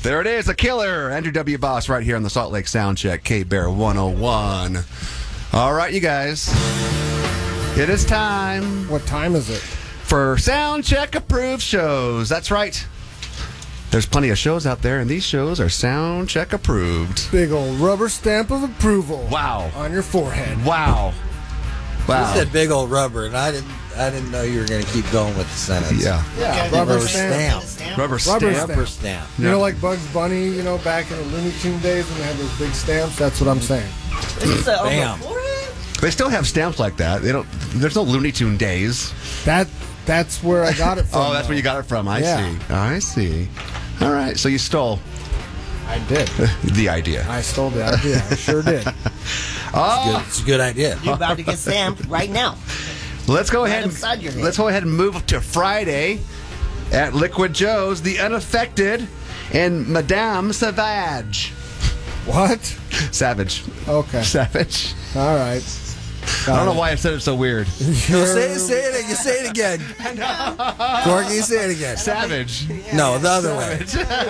There it is, a killer. Andrew W. Boss right here on the Salt Lake Soundcheck, K-Bear 101. All right, you guys. It is time. What time is it? For Soundcheck approved shows. That's right. There's plenty of shows out there, and these shows are Soundcheck approved. Big old rubber stamp of approval. Wow. On your forehead. Wow. Wow. You said big old rubber, and I didn't know you were going to keep going with the sentence. Yeah. Yeah, Rubber stamp. Rubber stamp. Rubber stamp. You know, like Bugs Bunny, back in the Looney Tune days when they had those big stamps? That's what I'm saying. Bam. They still have stamps like that. There's no Looney Tune days. That's where I got it from. Oh, that's where you got it from. I see. All right, so you stole I did. the idea. I stole the idea. I sure did. It's a good idea. You're about to get stamped right now. Let's go ahead upside your head. Let's go ahead and move to Friday at Liquid Joe's, The Unaffected and Madame Savage. What? Savage. Okay. Savage. All right. I don't know why I said it so weird. Say it again. Corky, say it again. Savage. No, the other way.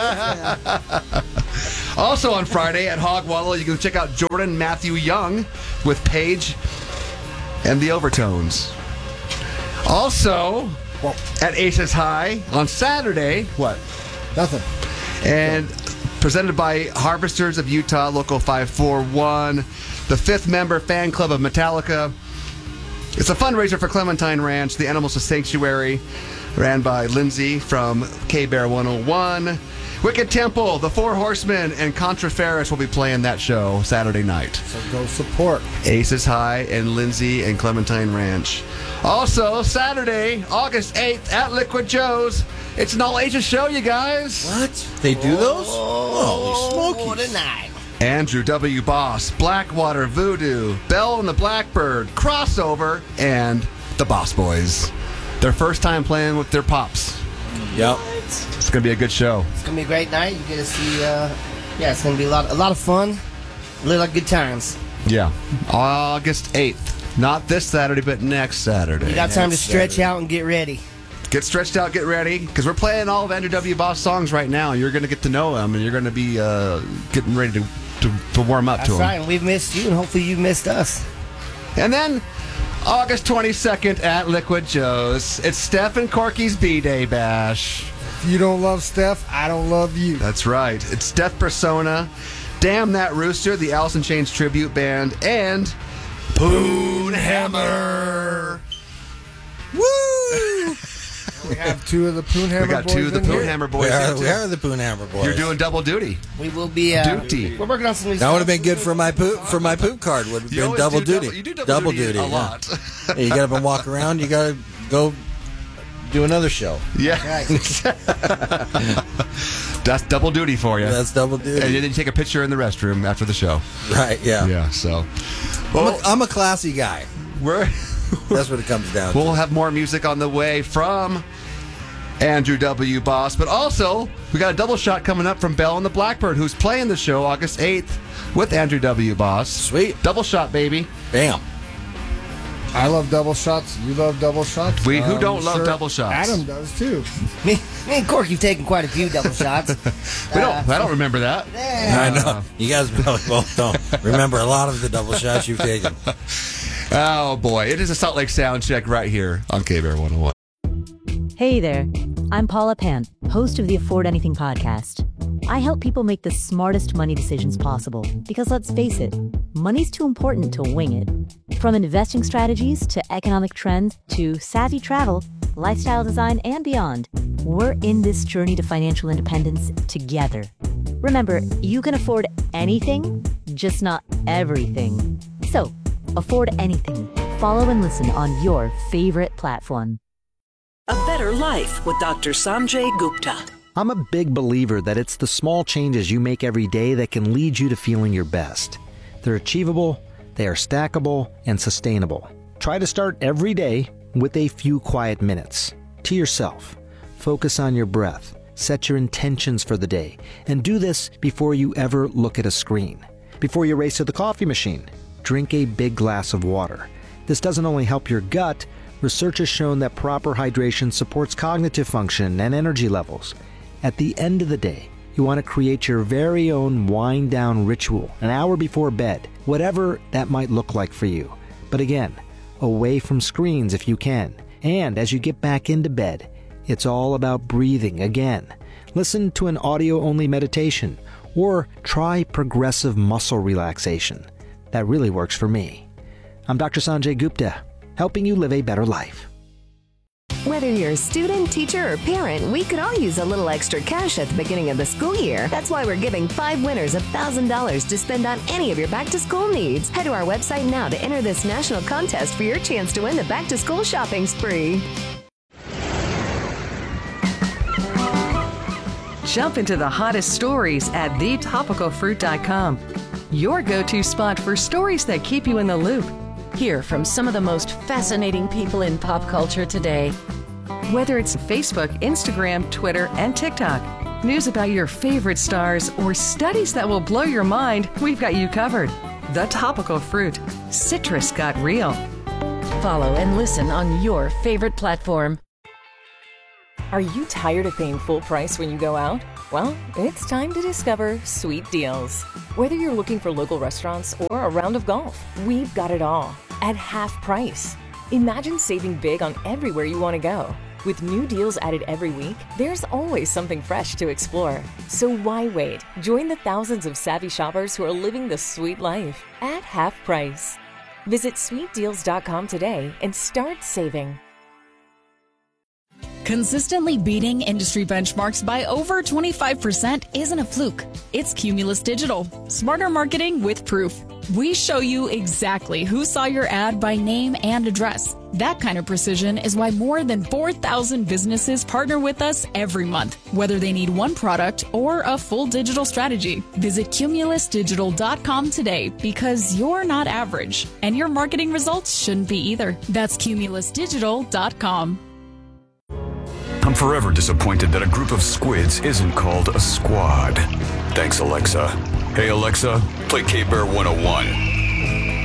Also on Friday at Hog Wallow, you can check out Jordan Matthew Young with Paige and the Overtones. Also at Aces High on Saturday, what? Nothing. And presented by Harvesters of Utah, Local 541, the 5th member fan club of Metallica. It's a fundraiser for Clementine Ranch, the Animals of Sanctuary, ran by Lindsay from K-Bear 101. Wicked Temple, the Four Horsemen, and Contra Ferris will be playing that show Saturday night. So go support. Aces High and Lindsay and Clementine Ranch. Also, Saturday, August 8th at Liquid Joe's, it's an all-ages show, you guys. What? They do those? Oh, Holy smokies. tonight. Andrew W. Boss, Blackwater Voodoo, Belle and the Blackbird, Crossover, and the Boss Boys. Their first time playing with their pops. Yep. It's going to be a good show. It's going to be a great night. You get to see, it's going to be a lot of fun. A lot of good times. Yeah. August 8th. Not this Saturday, but next Saturday. You got time to stretch out and get ready. Get stretched out, get ready, because we're playing all of Andrew W. Boss songs right now. You're going to get to know them, and you're going to be getting ready to warm up to them. That's right, and we've missed you, and hopefully you've missed us. And then August 22nd at Liquid Joe's, it's Steph and Corky's B-Day Bash. If you don't love Steph, I don't love you. That's right. It's Steph Persona, Damn That Rooster, the Alice in Chains tribute band, and Poon Hammer. Woo! We have two of the Poon Hammer boys. We got two of the in Poon here. Hammer boys. We are the Poon Hammer boys. You're doing double duty. We will be. Duty. We're working on some new That would have stuff. been good for my poop card. Would have You been always double do duty. You do double duty a lot. Yeah, you get up and walk around. You got to go do another show. Yeah. Right. That's double duty for you. That's double And duty. then you take a picture in the restroom after the show. Right? Yeah. Yeah, so. Well, I'm a classy guy. That's what it comes down to. we'll have more music on the way from Andrew W. Boss, but also we got a double shot coming up from Belle and the Blackbird, who's playing the show August 8th with Andrew W. Boss. Sweet. Double shot, baby. Bam. I love double shots. You love double shots. Who don't love sure double shots? Adam does too. Me and Corky have taken quite a few double shots. I don't remember that. I know. You guys probably both don't remember a lot of the double shots you've taken. Oh, boy. It is a Salt Lake Sound Check right here on K-Bear 101. Hey there, I'm Paula Pant, host of the Afford Anything podcast. I help people make the smartest money decisions possible because let's face it, money's too important to wing it. From investing strategies to economic trends to savvy travel, lifestyle design, and beyond, we're in this journey to financial independence together. Remember, you can afford anything, just not everything. So, afford anything. Follow and listen on your favorite platform. A Better Life with Dr. Sanjay Gupta. I'm a big believer that it's the small changes you make every day that can lead you to feeling your best. They're achievable, they are stackable, and sustainable. Try to start every day with a few quiet minutes. To yourself, focus on your breath, set your intentions for the day, and do this before you ever look at a screen. Before you race to the coffee machine, drink a big glass of water. This doesn't only help your gut. Research has shown that proper hydration supports cognitive function and energy levels. At the end of the day, You want to create your very own wind-down ritual an hour before bed, whatever that might look like for you. But again, away from screens if you can. And as you get back into bed, it's all about breathing again. Listen to an audio-only meditation or try progressive muscle relaxation. That really works for me. I'm Dr. Sanjay Gupta, helping you live a better life. Whether you're a student, teacher, or parent, we could all use a little extra cash at the beginning of the school year. That's why we're giving 5 winners $1,000 to spend on any of your back-to-school needs. Head to our website now to enter this national contest for your chance to win the back-to-school shopping spree. Jump into the hottest stories at thetopicalfruit.com. Your go-to spot for stories that keep you in the loop. Hear from some of the most fascinating people in pop culture today. Whether it's Facebook, Instagram, Twitter, and TikTok, news about your favorite stars, or studies that will blow your mind, we've got you covered. The Topical Fruit. Citrus got real. Follow and listen on your favorite platform. Are you tired of paying full price when you go out? Well, it's time to discover Sweet Deals. Whether you're looking for local restaurants or a round of golf, we've got it all at half price. Imagine saving big on everywhere you want to go. With new deals added every week, there's always something fresh to explore. So why wait? Join the thousands of savvy shoppers who are living the sweet life at half price. Visit sweetdeals.com today and start saving. Consistently beating industry benchmarks by over 25% isn't a fluke. It's Cumulus Digital. Smarter marketing with proof. We show you exactly who saw your ad by name and address. That kind of precision is why more than 4,000 businesses partner with us every month, whether they need one product or a full digital strategy. Visit cumulusdigital.com today because you're not average, and your marketing results shouldn't be either. That's cumulusdigital.com. I'm forever disappointed that a group of squids isn't called a squad. Thanks, Alexa. Hey, Alexa, play K-Bear 101.